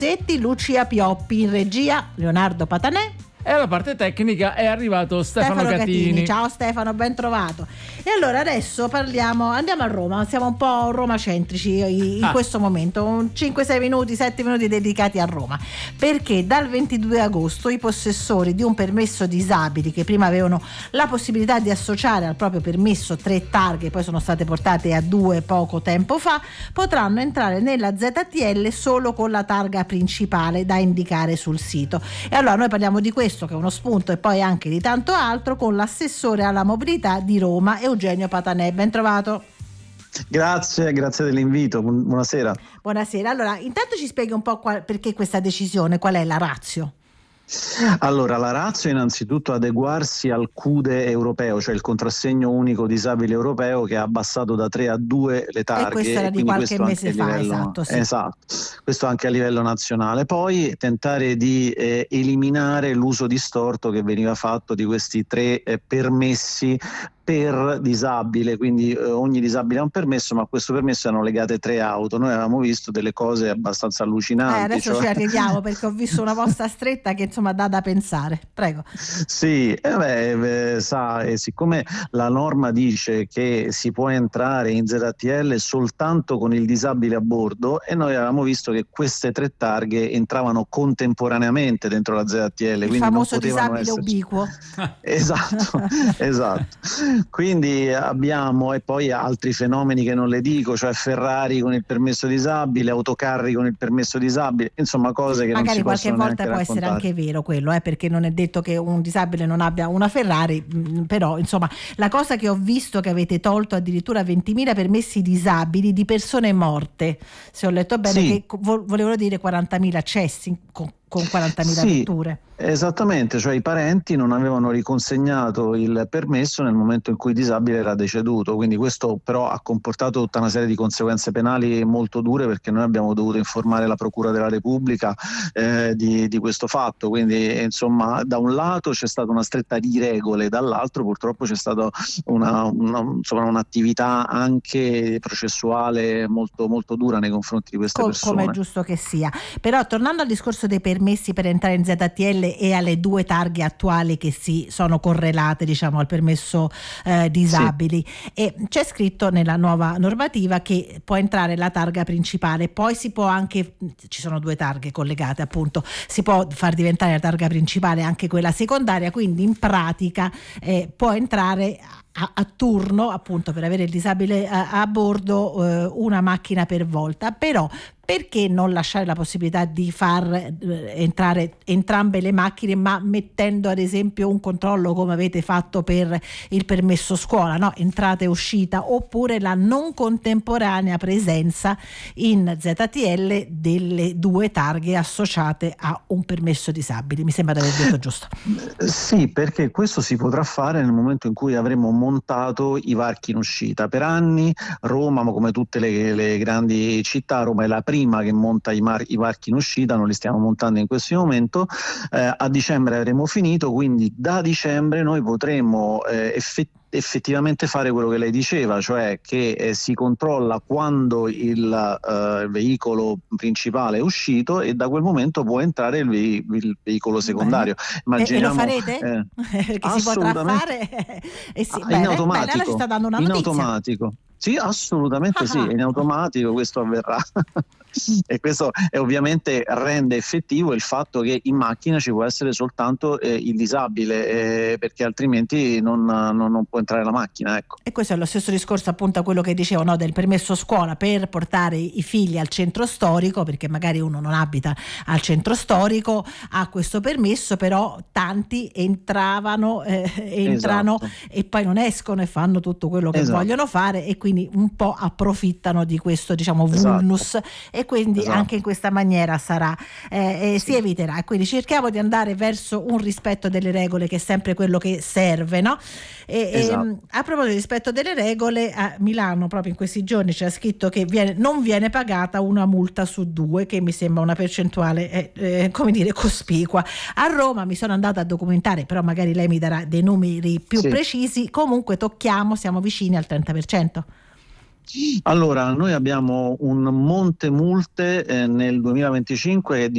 Setti, Lucia Pioppi, in regia Leonardo Patanè. E alla parte tecnica è arrivato Stefano Catini. Ciao Stefano, ben trovato. E allora adesso andiamo a Roma, siamo un po' romacentrici in questo momento, 5-6 minuti, 7 minuti dedicati a Roma, perché dal 22 agosto i possessori di un permesso disabili che prima avevano la possibilità di associare al proprio permesso 3 targhe, poi sono state portate a 2 poco tempo fa, potranno entrare nella ZTL solo con la targa principale da indicare sul sito. E allora noi parliamo di questo, che è uno spunto, e poi anche di tanto altro, con l'assessore alla mobilità di Roma, Eugenio Patanè. Ben trovato. Grazie dell'invito, buonasera. Buonasera, allora intanto ci spieghi un po' perché questa decisione, qual è la ratio? Allora, la ratio è innanzitutto adeguarsi al CUDE europeo, cioè il contrassegno unico disabile europeo, che ha abbassato da 3 a 2 le targhe. E questo era di qualche mese fa, esatto, sì. Esatto, questo anche a livello nazionale. Poi tentare di eliminare l'uso distorto che veniva fatto di questi 3 permessi per disabile, quindi ogni disabile ha un permesso, ma a questo permesso erano legate 3 auto. Noi avevamo visto delle cose abbastanza allucinanti. Adesso ci arriviamo, perché ho visto una vostra stretta che insomma dà da pensare. Prego. Sì, siccome la norma dice che si può entrare in ZTL soltanto con il disabile a bordo, e noi avevamo visto che queste 3 targhe entravano contemporaneamente dentro la ZTL. Il famoso disabile ubiquo. Esatto. Quindi abbiamo, e poi altri fenomeni che non le dico, cioè Ferrari con il permesso disabile, autocarri con il permesso disabile, insomma cose che magari non si possono qualche volta può raccontare. essere anche vero quello, perché non è detto che un disabile non abbia una Ferrari, però insomma la cosa che ho visto, che avete tolto addirittura 20.000 permessi disabili di persone morte, se ho letto bene, sì, che volevano dire 40.000 accessi con 40.000 vetture. Esattamente, cioè i parenti non avevano riconsegnato il permesso nel momento in cui il disabile era deceduto, quindi questo però ha comportato tutta una serie di conseguenze penali molto dure, perché noi abbiamo dovuto informare la Procura della Repubblica di questo fatto. Quindi insomma, da un lato c'è stata una stretta di regole, dall'altro purtroppo c'è stata un'attività anche processuale molto, molto dura nei confronti di queste persone. Come è giusto che sia. Però tornando al discorso dei permessi per entrare in ZTL e alle 2 targhe attuali che si sono correlate, diciamo, al permesso disabili, e c'è scritto nella nuova normativa che può entrare la targa principale, poi si può anche, ci sono 2 targhe collegate appunto, si può far diventare la targa principale anche quella secondaria, quindi in pratica può entrare a turno, appunto, per avere il disabile a bordo, una macchina per volta. Però perché non lasciare la possibilità di far entrare entrambe le macchine, ma mettendo ad esempio un controllo come avete fatto per il permesso scuola, no? Entrata e uscita, oppure la non contemporanea presenza in ZTL delle 2 targhe associate a un permesso disabili? Mi sembra di aver detto giusto. Sì, perché questo si potrà fare nel momento in cui avremo montato i varchi in uscita. Per anni Roma, ma come tutte le grandi città, Roma è la prima che monta i varchi in uscita, non li stiamo montando in questo momento. A dicembre avremo finito, quindi da dicembre noi potremo effettivamente fare quello che lei diceva, cioè che si controlla quando il veicolo principale è uscito, e da quel momento può entrare il veicolo secondario. Immaginiamo, e lo farete? Che si potrà fare? In automatico. Bene, ci sta dando una notizia. In automatico. Sì, assolutamente sì, in automatico questo avverrà. E questo ovviamente rende effettivo il fatto che in macchina ci può essere soltanto il disabile, perché altrimenti non può entrare la macchina, ecco. E questo è lo stesso discorso appunto a quello che dicevo, no, del permesso scuola per portare i figli al centro storico, perché magari uno non abita al centro storico, ha questo permesso, però tanti entrano Esatto. e poi non escono e fanno tutto quello che Esatto. vogliono fare, e quindi un po' approfittano di questo, diciamo, vulnus. Esatto. E quindi anche in questa maniera sarà si eviterà, e quindi cerchiamo di andare verso un rispetto delle regole, che è sempre quello che serve, no? A proposito di rispetto delle regole, a Milano proprio in questi giorni c'è scritto che non viene pagata una multa su 2, che mi sembra una percentuale come dire cospicua. A Roma mi sono andata a documentare, però magari lei mi darà dei numeri più precisi. Comunque siamo vicini al 30%. Allora, noi abbiamo un monte multe nel 2025 che è di